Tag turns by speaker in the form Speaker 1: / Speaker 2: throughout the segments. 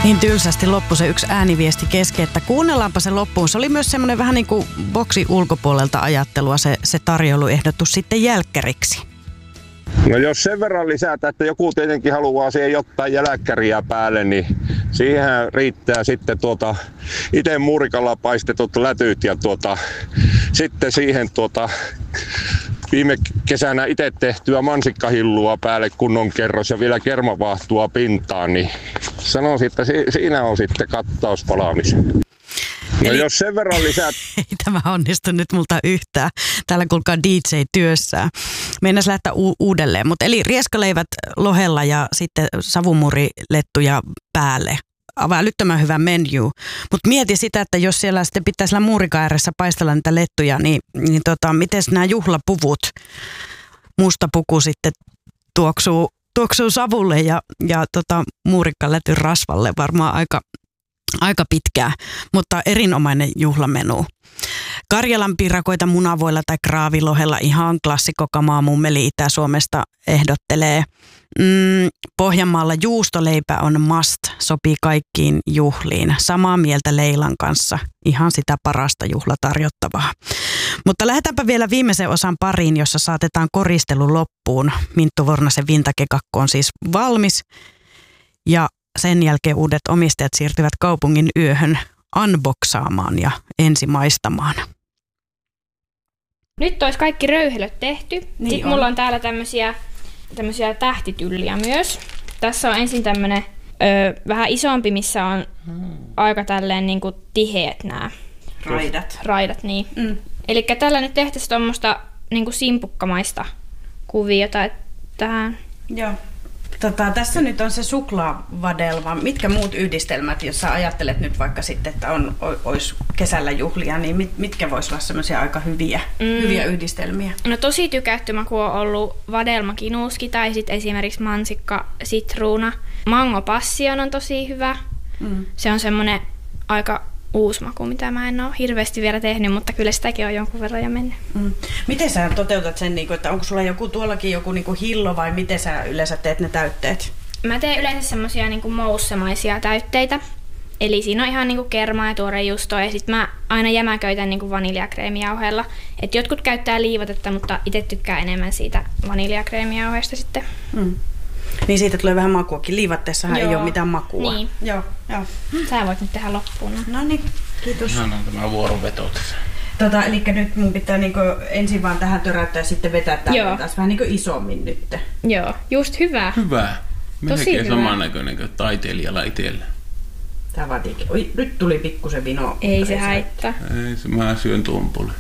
Speaker 1: Niin tylsästi loppui se yksi ääniviesti kesken, että kuunnellaanpa se loppuun. Se oli myös semmoinen vähän niin kuin boksi ulkopuolelta ajattelua se tarjouluehdotus sitten jälkkäriksi.
Speaker 2: No jos sen verran lisätä, että joku tietenkin haluaa siihen jotain jälkkäriä päälle, niin siihen riittää sitten itse muurikalla paistetut lätyt ja sitten siihen viime kesänä itse tehtyä mansikkahillua päälle kunnon kerros ja vielä kermavaahtua pintaan, niin sanoisin, että siinä on sitten kattaus palaamisen. No eli jos sen verran lisää...
Speaker 1: Ei tämä onnistu nyt multa yhtään. Täällä kuulkaa DJ työssään. Meinas lähteä uudelleen. Mutta eli rieskaleivät lohella ja sitten savumurilettuja päälle. Älyttömän hyvä menu. Mutta mieti sitä, että jos siellä sitten pitäisi siellä muurikan ääressä paistella niitä lettuja, niin miten nämä juhlapuvut, musta puku sitten tuoksuu savulle ja muurikkaletyn rasvalle varmaan aika pitkää, mutta erinomainen juhlamenu. Karjalan piirakoita munavoilla tai kraavilohella ihan klassikokamaa mummeli Itä-Suomesta ehdottelee. Pohjanmaalla juustoleipä on must, sopii kaikkiin juhliin. Samaa mieltä Leilan kanssa, ihan sitä parasta juhlatarjottavaa. Mutta lähdetäänpä vielä viimeisen osan pariin, jossa saatetaan koristelu loppuun. Minttu Vornasen vintakekakko on siis valmis ja sen jälkeen uudet omistajat siirtyvät kaupungin yöhön unboxaamaan ja ensimaistamaan.
Speaker 3: Nyt olisi kaikki röyhelöt tehty. Niin sitten mulla on täällä tämmöisiä tähtitylliä myös. Tässä on ensin tämmönen vähän isompi, missä on aika tälleen niinku tiheät nämä raidat niin. Eli tällä nyt tehtäisiin tuommoista niinku simpukkamaista kuviota tähän. Joo.
Speaker 1: Tässä nyt on se suklaavadelma. Mitkä muut yhdistelmät, jos sä ajattelet nyt vaikka sitten, että olisi kesällä juhlia, niin mitkä vois olla semmoisia aika hyviä yhdistelmiä?
Speaker 3: No tosi tykätty maku on ollut vadelmakinuuski tai sitten esimerkiksi mansikka, sitruuna. Mango passion on tosi hyvä. Se on semmoinen aika uusi maku, mitä mä en ole hirveästi vielä tehnyt, mutta kyllä sitäkin on jonkun verran jo mennyt.
Speaker 1: Miten sä toteutat sen, että onko sulla tuollakin joku hillo vai miten sä yleensä teet ne täytteet?
Speaker 3: Mä teen yleensä semmosia moussemaisia täytteitä. Eli siinä on ihan kermaa ja tuorejuustoa ja sit mä aina jämäköitän vaniljakreemijauheella. Et jotkut käyttää liivotetta, mutta itse tykkään enemmän siitä vaniljakreemijauheesta sitten.
Speaker 1: Niin siitä tulee vähän makuakin. Liivatteessahan ei ole mitään makua.
Speaker 3: Niin.
Speaker 1: Joo.
Speaker 3: Sä voit nyt tehdä loppuun.
Speaker 1: No niin, kiitos.
Speaker 4: Ihan on tämä vuoroveto tässä.
Speaker 1: Eli nyt mun pitää ensin vaan tähän töräyttää ja sitten vetää täällä taas vähän isommin nyt.
Speaker 3: Joo, just hyvä.
Speaker 4: Hyvä. Melkein samannäköinen kuin taiteilijalla itsellä.
Speaker 1: Tää vaatiikin. Oi, nyt tuli pikkusen vino.
Speaker 3: Ei se haittaa.
Speaker 4: Ei, mä syön tuon puolen.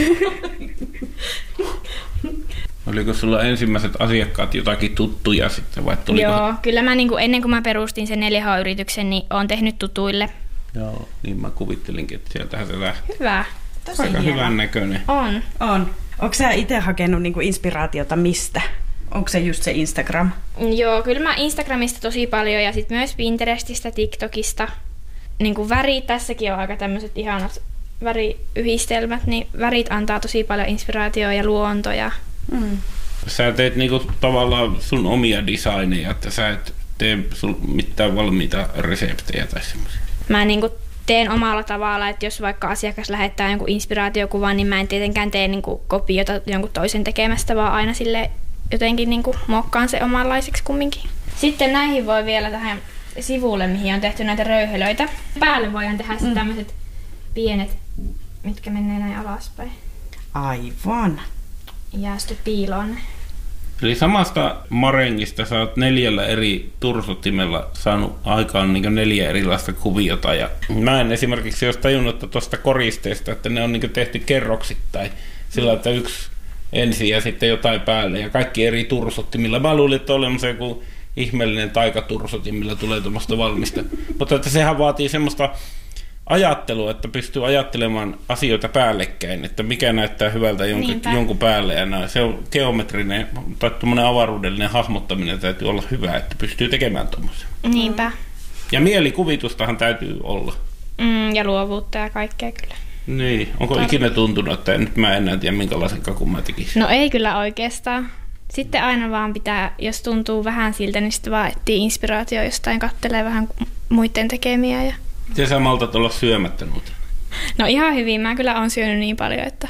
Speaker 4: Oliko sulla ensimmäiset asiakkaat jotakin tuttuja sitten vai tuliko?
Speaker 3: Joo, kyllä mä ennen kuin mä perustin sen 4H-yrityksen, niin oon tehnyt tutuille.
Speaker 4: Joo, niin mä kuvittelinkin, että sieltähän se lähti.
Speaker 3: Hyvä.
Speaker 1: Tosi
Speaker 4: aika
Speaker 1: hieno.
Speaker 4: hyvän näköinen.
Speaker 1: On. Onko sä itse hakenut inspiraatiota mistä? Onko se just se Instagram?
Speaker 3: Joo, kyllä mä Instagramista tosi paljon ja sitten myös Pinterestistä, TikTokista. Värit, tässäkin on aika tämmöiset ihanat väriyhdistelmät, niin värit antaa tosi paljon inspiraatiota ja luontoja.
Speaker 4: Sä teet tavallaan sun omia designeja, että sä et tee mitään valmiita reseptejä tai semmoisia.
Speaker 3: Mä teen omalla tavalla, että jos vaikka asiakas lähettää jonkun inspiraatiokuvan, niin mä en tietenkään tee kopiota jonkun toisen tekemästä, vaan aina sille jotenkin muokkaan se omanlaiseksi kumminkin. Sitten näihin voi vielä tähän sivulle, mihin on tehty näitä röyhelöitä. Päälle voidaan tehdä tämmöiset pienet, mitkä menee näin alaspäin.
Speaker 1: Aivan.
Speaker 3: Jää sitten piiloon.
Speaker 4: Eli samasta marengista sä oot 4 eri tursuttimella saanut aikaan 4 erilaista kuviota. Ja mä en esimerkiksi jos tajunnut tuosta koristeesta, että ne on tehty kerroksittain. Sillä että yksi ensin ja sitten jotain päälle ja kaikki eri tursuttimilla. Mä luulin, että on olemassa joku ihmeellinen taikatursutin, millä tulee tuommoista valmista. Mutta että sehän vaatii semmoista ajattelua, että pystyy ajattelemaan asioita päällekkäin, että mikä näyttää hyvältä jonkun päälle. Ja se on geometrinen tai tuommoinen avaruudellinen hahmottaminen täytyy olla hyvä, että pystyy tekemään tuommoisen.
Speaker 3: Niinpä.
Speaker 4: Ja mielikuvitustahan täytyy olla.
Speaker 3: Ja luovuutta ja kaikkea kyllä.
Speaker 4: Niin. Onko ikinä tuntunut, että nyt mä enää tiedä minkälaisen kakun mä tekisin?
Speaker 3: No ei kyllä oikeastaan. Sitten aina vaan pitää, jos tuntuu vähän siltä, niin sitten vaan etsii inspiraatio jostain, kattelee vähän muiden tekemiä. Ja...
Speaker 4: Te sä maltat olla syömättä muuten.
Speaker 3: No ihan hyvin, mä kyllä oon syönyt niin paljon, että...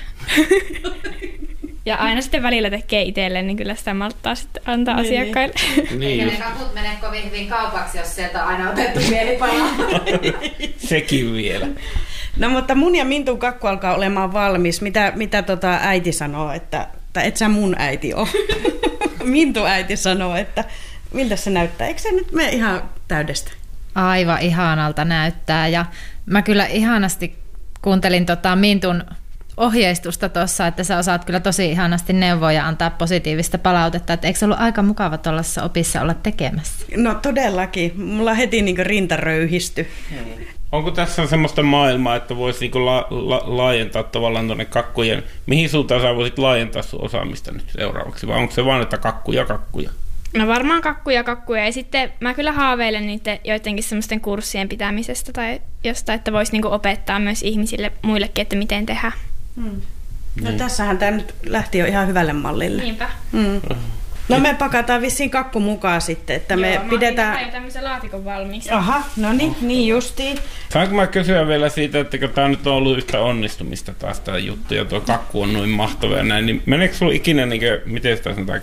Speaker 3: Ja aina sitten välillä tekee itselleen, niin kyllä sitä malttaa sitten antaa asiakkaille.
Speaker 5: Eikä ne kakut mene kovin hyvin kaupaksi, jos sieltä on aina otettu pieni pala.
Speaker 4: Sekin vielä.
Speaker 1: No mutta mun ja Mintun kakku alkaa olemaan valmis. Mitä äiti sanoo, että et sä mun äiti ole. Mintun äiti sanoo, että miltä se näyttää. Eikö se nyt mene ihan täydestä?
Speaker 5: Aivan ihanalta näyttää ja mä kyllä ihanasti kuuntelin Mintun ohjeistusta tuossa, että sä osaat kyllä tosi ihanasti neuvoa ja antaa positiivista palautetta. Että eikö se ollut aika mukava tuollaisessa opissa olla tekemässä?
Speaker 1: No todellakin. Mulla heti niin rinta röyhisty.
Speaker 4: Onko tässä semmoista maailmaa, että voisi niinku laajentaa tavallaan tuonne kakkujen? Mihin suuntaan sä voisit laajentaa sun osaamista nyt seuraavaksi? Vai onko se vaan, että kakkuja?
Speaker 3: No varmaan kakkuja. Ja sitten mä kyllä haaveilen niiden joidenkin semmoisten kurssien pitämisestä tai jostain, että voisi niinku opettaa myös ihmisille muillekin, että miten tehdä.
Speaker 1: No tässähän tämä nyt lähti jo ihan hyvälle mallille.
Speaker 3: Niinpä.
Speaker 1: No me pakataan vissiin kakku mukaan sitten, että me pidetään...
Speaker 3: Joo, mä tämmöisen laatikon valmiiksi.
Speaker 1: Aha, no niin justiin.
Speaker 4: Saanko mä kysyä vielä siitä, että kun tää nyt on ollut yhtä onnistumista taas tää juttu ja tuo kakku on noin mahtava ja näin, niin meneekö sulla ikinä miten sitä sanotaan,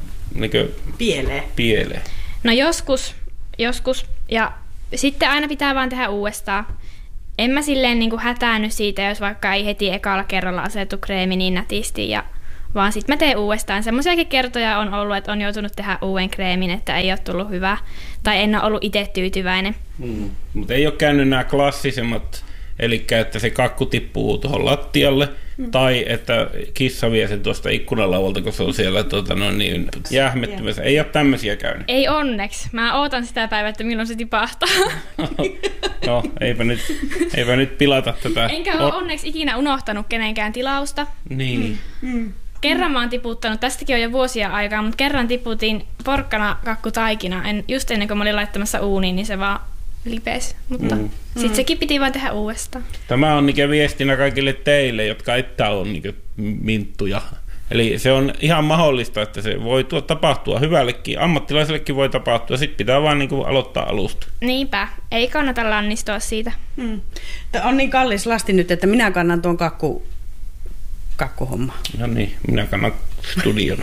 Speaker 4: pieleen?
Speaker 3: No joskus ja sitten aina pitää vaan tehdä uudestaan. En mä silleen niin kuin hätäänny siitä, jos vaikka ei heti ekalla kerralla asetu kreemi niin nätisti, vaan sitten mä teen uudestaan. Semmoisiakin kertoja on ollut, että on joutunut tehdä uuden kreemin, että ei ole tullut hyvä, tai en ole ollut itse tyytyväinen.
Speaker 4: Mutta ei ole käynyt nämä klassisemmat, eli että se kakku tippuu tuohon lattialle, tai että kissa vie sen tuosta ikkunalauvalta, kun se on siellä jähmettymässä. Ei ole tämmöisiä käynyt.
Speaker 3: Ei onneksi. Mä ootan sitä päivää, että milloin se tipahtaa.
Speaker 4: No, eipä nyt pilata tätä.
Speaker 3: Enkä ole onneksi ikinä unohtanut kenenkään tilausta.
Speaker 4: Niin.
Speaker 3: Kerran mä oon tiputtanut, tästäkin on jo vuosia aikaa, mutta kerran tiputin porkkana-kakkutaikina. Just ennen kuin mä olin laittamassa uuniin, niin se vaan lipesi. Mutta sitten sekin piti vaan tehdä uudestaan. Tämä
Speaker 4: on viestinä kaikille teille, jotka ette ole minttuja. Eli se on ihan mahdollista, että se voi tapahtua hyvällekin. Ammattilaisellekin voi tapahtua. Sitten pitää vaan aloittaa alusta.
Speaker 3: Niinpä. Ei kannata lannistua siitä.
Speaker 1: Tämä on niin kallis lasti nyt, että minä kannan tuon kakkuhomma.
Speaker 4: No niin, minä kannan studion.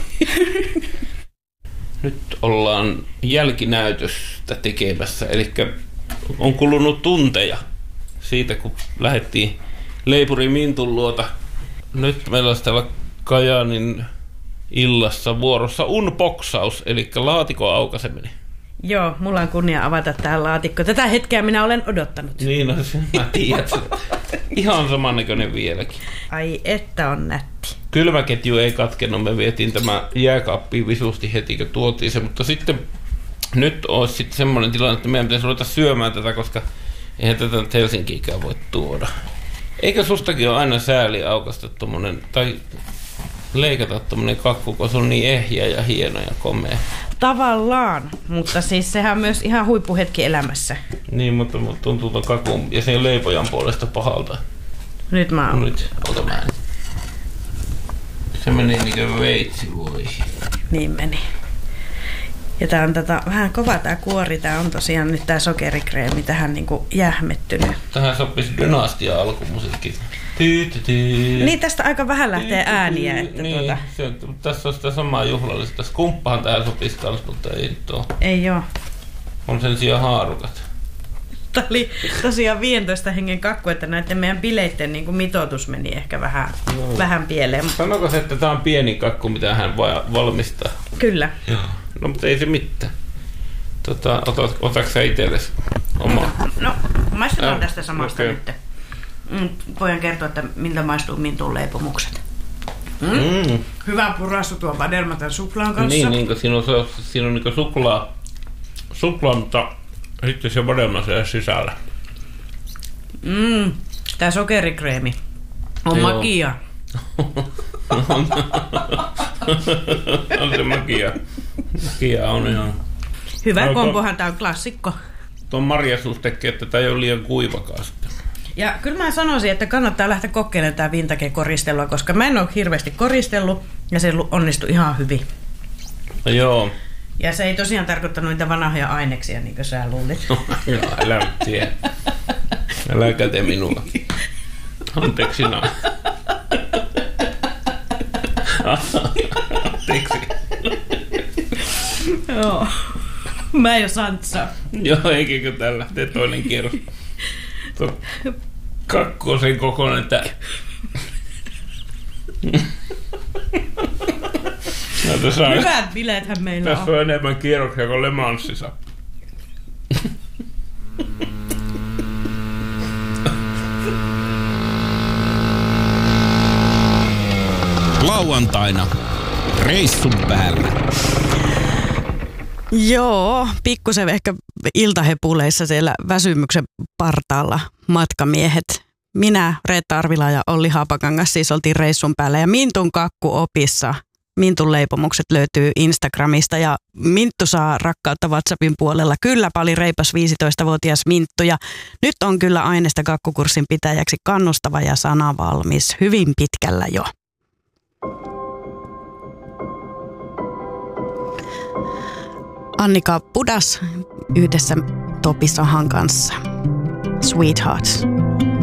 Speaker 4: Nyt ollaan jälkinäytöstä tekemässä. Eli on kulunut tunteja siitä, kun lähdettiin Leipuri Mintun luota. Nyt meillä olisi täällä Kajaanin illassa vuorossa unboxaus, eli laatikon aukaiseminen.
Speaker 1: Joo, mulla on kunnia avata tämä laatikko. Tätä hetkeä minä olen odottanut.
Speaker 4: Niin, no mä tiedän. Ihan samannäköinen vieläkin.
Speaker 1: Ai että on nätti.
Speaker 4: Kylmäketju ei katkenut, me vietiin tämä jääkaappiin visusti heti, kun tuotiin se, mutta sitten nyt olisi sitten semmoinen tilanne, että meidän pitäisi ruveta syömään tätä, koska eihän tätä nyt Helsinkiikään voi tuoda. Eikö sustakin ole aina sääli aukaista tommonen, tai leikata tommonen kakku, kun se on niin ehjä ja hieno ja komea? Tavallaan,
Speaker 1: mutta siis sehän on myös ihan huippuhetki elämässä.
Speaker 4: Niin, mutta tuntuu ton kakun ja sen leipojan puolesta pahalta.
Speaker 1: Nyt mä oon.
Speaker 4: Nyt, ota mä. Se meni niinkö veitsi, voi.
Speaker 1: Niin meni. Ja tää on vähän kova tää kuori, tää on tosiaan nyt tää sokerikreemi tähän niinku jähmettynyt.
Speaker 4: Tähän sopisi Dynastia alkumusiikki.
Speaker 1: Niin tästä aika vähän lähtee ääniä. Että
Speaker 4: niin, tässä on sitä samaa juhlallista. Skumppahan tähän sopisi kans, mutta ei tuo.
Speaker 1: Ei oo.
Speaker 4: On sen sijaan haarukat.
Speaker 1: Tämä oli tosiaan 15 hengen kakku, että näiden meidän bileitten niin kuin mitoitus meni ehkä vähän pieleen.
Speaker 4: Sanoiko se, että tämä on pieni kakku, mitä hän valmistaa?
Speaker 1: Kyllä.
Speaker 4: Joo. No, mutta ei se mitään. Otatko sä itsellesi omaa?
Speaker 1: No, maistetaan tästä samasta nyt. Voin kertoa, että miltä maistuu Mintun leipomukset. Hyvä purassu tuo vadelmatan suklaan kanssa.
Speaker 4: Niin kuin siinä on niin suklaa, mutta sitten se vadelma siellä sisällä.
Speaker 1: Tää sokerikreemi on magia.
Speaker 4: On se magia. Magia on ihan.
Speaker 1: Hyvä kompohan, tää on klassikko.
Speaker 4: Tuon marjasuus tekee, että tää ei ole liian kuivakaan sitten.
Speaker 1: Ja kyllä mä sanoisin, että kannattaa lähteä kokeilemaan tää vintage-koristelua, koska mä en ole hirveästi koristellut ja se onnistui ihan hyvin.
Speaker 4: No joo.
Speaker 1: Ja se ei tosiaan tarkoittanut niitä vanhoja aineksia, niin kuin sä luulit.
Speaker 4: Joo, älä tiedä. Älä käte minulla. Anteeksi no. Anteeksi.
Speaker 1: Joo. Mä en jos antsaa.
Speaker 4: Joo, eikä täällä lähtee toinen kierros. Kakkosen kokoinen tää. No,
Speaker 1: hyvät bileethän meillä on.
Speaker 4: Tässä on enemmän kierroksia kuin Le Mansissa.
Speaker 6: Lauantaina reissun päällä.
Speaker 1: Joo, pikkusen ehkä iltahepuleissa siellä väsymyksen partaalla matkamiehet. Minä, Reetta Arvila ja Olli Haapakangas siis oltiin reissun päällä ja Mintun kakkuopissa. Mintun leipomukset löytyy Instagramista ja Minttu saa rakkautta WhatsAppin puolella. Kylläpä oli reipas 15-vuotias Minttu ja nyt on kyllä aineesta kakkukurssin pitäjäksi kannustava ja sanavalmis hyvin pitkällä jo. Annika Pudas yhdessä Topi Sahan kanssa. Sweethearts.